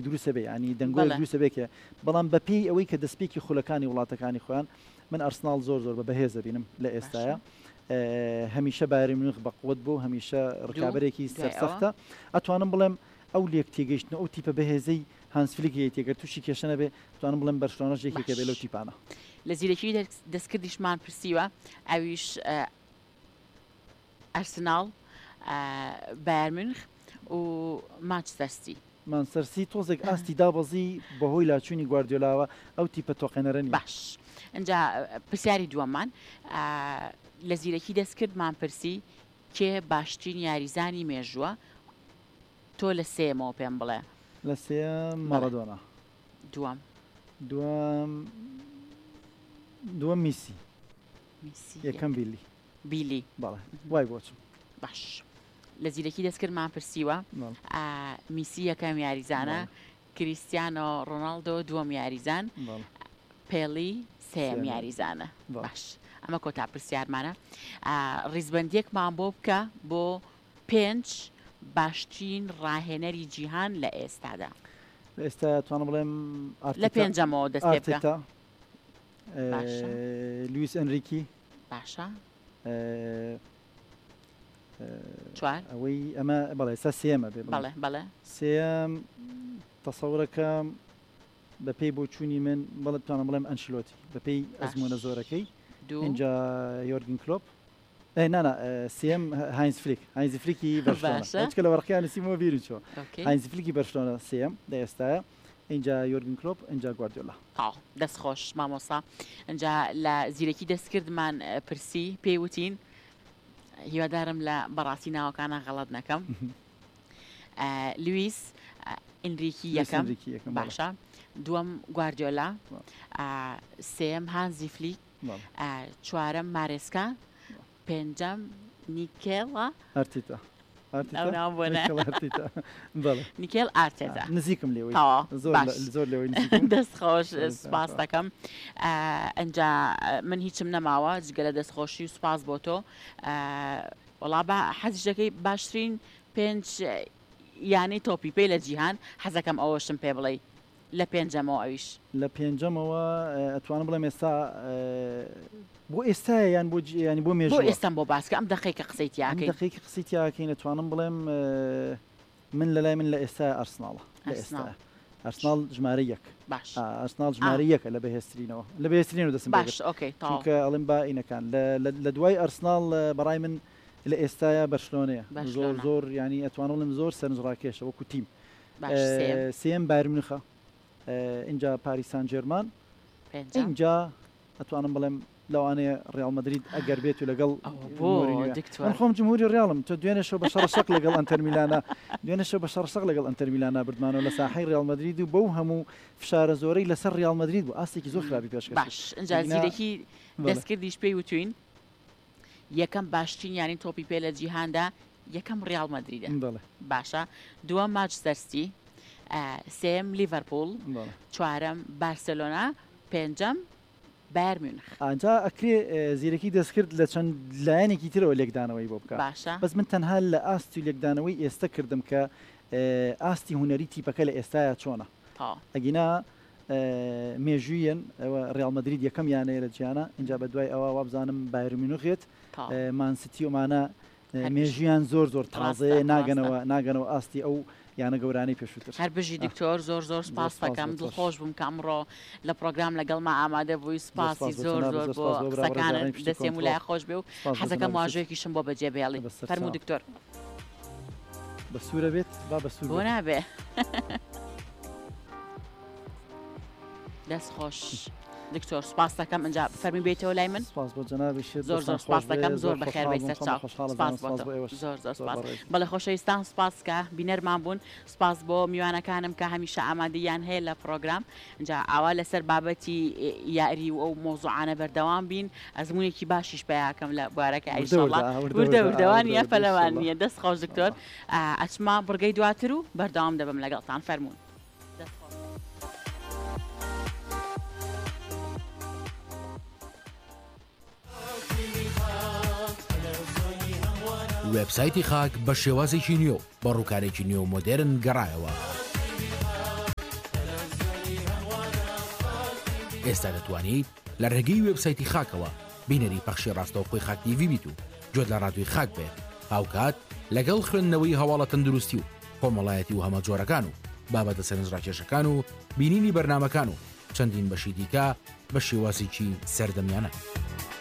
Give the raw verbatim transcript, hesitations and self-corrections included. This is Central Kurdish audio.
دروسە بێ ینی دەنگۆی دروسە بێکە بەڵام بەپی ئەوەی کە دەستپێکی خولەکانی وڵاتەکانی خۆیان من ئەرسناڵ زۆر زۆر بە بەهێزە بینم لە ئێستاە هەمیشە بایرن مونیخ بەقوت بوو هەمیشە ڕکابەرێکی سەرسەختە ئەتوانم بڵێم ئەو لێک تێگەیشتن ئەو تیپە بەهێزەی هانس فلیک تێگەر تووشی کێشە بێ توانم بڵێم بەرشلۆنە ژێکێکە بێ لەو تیپانە لە زیرەکی دەستکردیشمان پرسیوە ئەویش ئەرسناڵ بایر مونیخ و مانچستەر سیتی مانچستەر سیتی تۆزێک ئاستی دابەزی بەهۆی لاچوونی گواردیۆلاوە ئەو تیپە تۆقێنەرەنی باش اینجا پرسیاری دووەممان لە زیرەکی دەستکردمان پرسی کێ باشترین یاریزانی مێژووە تۆ لە سێمەوە پێم بڵێ لە سێم مەڕەدۆنا دووەم دووەم دووەم میسی یەکەم بیلی بیلی بەڵێ وای بۆچم باش لە زیرەکی دەستکردمان پرسیوە میسی یەکەم یاریزانە کریستیانۆ ڕۆناڵدۆ دووەم یاریزان پێڵی سێم یاریزانە باش ئەمە کۆتا پرسیارمانە ڕیزبەندیەکمان بۆ بکە بۆ پێنج باشترین ڕاهێنەری جیهان لە ئێستادا لە ئێستا توانم بڵێم لە پێنجەمەوە دەست پێ بکە لویس ئەنریکی باشە چوار ئەوەی ئەمە بەڵێ سە سێمە بێ بەڵێ بەڵێ سێم تەسەورەکەم بە پێی بۆ چوونی من بەڵێ توانم بڵێم ئەنشلۆتی بە پێی ئەزمونە زۆرەکەی اینجا یۆرگن کلۆپ نانا سێم هاینز فلیک هاینز فلیکی بەرشلۆنە لە وەرقییان نسیمەوە بیرن چۆ هاینز فلیکی بەرشلۆنە سێم لە ئێستاە اینجا یۆرگن کلۆپ اینجا گواردیۆلا دەست خۆش مامۆستا اینجا لە زیرەکی دەستکردمان پرسی پێیوتین هیوادارم لە بەڕاستی ناوەکانە غەڵەت نەکەم لویس ئەنریکی یەکەم باشە دووەم گواردیۆلا سێم هانزی فلیک چوارەم مارێسکا پێنجەم نیکێڵە ئەرتیتا نیکێل ئارتێتا نزیکم لێ زۆر لێ دەست خۆش سپاس دەکەم ئەنجا من هیچم نەماوە جگە لە دەستخۆشی و سپاس بۆ تۆ وەڵا بە حەزیش دەکەی باشترین پێنج یانەی تۆپی پێی لە جیهان حەزەکەم ئەوەشم پێ بڵێ لە پێنجەمەوە ئەویش لە پێنجەمەوە ئەتوانم بڵێم ئێستا بۆ ئێستا یان بۆ ینی بۆ مێژوو بۆ ئێستام بۆ باسکە ئەم دقیقە قسەی تیاکەی دقیقی قسەی تیاکەین ئەتوانم بڵێم من لە لای من لە ئێستا ئەرسناڵە لە ئێستا ئەرسناڵ ژمارە یەک باش ئەرسناڵ ژمارە یەکە لە بەهێزترینەوە لە بەهێزترین و دەستم باش ئۆکەی چونکە ئەڵێم با ئینەکان لە دوای ئەرسناڵ بەڕای من لە ئێستاە بەرشلۆنەیە زۆر زۆر ینی ئەتوانم بڵێم زۆر سەرنجڕاکێشە وەکو تیم سێم بایر مونیخە اینجا پاریس سان ژێرمان اینجا ئەتوانم بڵێم لەوانەیە ڕیال مەدرید ئەگەر بێت و لەگەڵ من خۆم جمهوری ڕیاڵم تۆ دوێنێشەوە بە شەڕشەق لەگەڵ ئەنتەر میلانە دوێنێشەوە بە شەڕشەق لەگەڵ ئەنتەر میلانە بردمانەوە لە ساحەی ڕیال مەدرید و بەو هەموو فشارە زۆرەی لەسەر ڕیال مەدرید بوو ئاستێکی زۆر خراپی پێشکەش باش اینجا زیرەکی دەستکردیش پێی وتوین یەکەم باشترین یانی تۆپی پێ لە جیهاندا یەکەم ڕیال مەدریدە باشە دووەم مانچستەر سیتی سێم لیڤەرپوڵ چوارەم بارسەلۆنا پێنجەم بایر مونیخ ئەنجا ئەکرێ زیرەکی دەستکرد لە چەند لایەنێکی ترەوە لێکدانەوەی بۆ بکە باشە بەس من تەنها لە ئاستی و لێکدانەوەی ئێستا کردم کە ئاستی هوەری تیپەکە لە ئێستاە چۆنە ئەگینا مێژوویەن ئەوە ڕیال مەدرید یەکەم یانەیە لە جیانە اینجا بە دوای ئەوە وابزانم بایر مونیخێت مانسیتی ئۆمانە مێژویان زۆر زۆر تازەیە ناگەنەوە ناگەنەوە ئاستی ئەو یانە گەورانەی پێشووتر هەر بژی دکتۆر زۆر زۆر سپاس دەکەم دڵخۆش بووم کە ئەمڕۆ لە پرۆگرام لەگەڵما ئامادە بووی سپاسی زۆر زۆر بۆ قسەکانت دەستێم و لای خۆش بێ و حەزەکەم واژەیەکیشم بۆ بەجێ بێڵی فەرموو دکتۆر بە سوورە بێت با بە سوور بۆ نابێ دەست خۆش دکتۆر سپاس دەکەم ئەنجا فەرمی بێتەوە لای من زۆر زۆر سپاس دەکەم زۆر بەخێر بێی سەر چاو زۆر زۆر سپاس بەڵێ خۆشەویستان سپاس کە بینەرمان بوون سپاس بۆ میوانەکانم کە هەمیشە ئامادەیان هەیە لە پرۆگرام ئەنجا ئاوا لەسەر بابەتی یاری و ئەو مۆزوعانە بەردەوام بین ئەزمونێکی باشیش پێیاکەم لە بوارەکە ئایشەڵڵا وردە وردەوان یە پەلەوان نییە دەست خۆش دکتۆر ئەچما بڕگەی دواتر و بەردەوام دەبم لەگەڵتان فەرموون وێبسایتی خاک بە شێوازێکی نیۆ بە ڕووکارێکی نوێ و مۆدێرن گەڕایەوە. ئێستا دەتوانیت لە ڕێگەی وێبسایتی خاکەوە بینەری پەخشی ڕاستەوخۆی خاک تیڤی بیت و گوێت لە ڕادیۆی خاک بێت هاوکات لەگەڵ خوێندنەوەی هەواڵە تەندروستی و کۆمەڵایەتی و هەمە جۆرەکان و بابەتە سەرنجڕاکێشەکان و بینینی بەرنامەکان و چەندین بەشی دیکە بە شێوازێکی سەردەمیانە.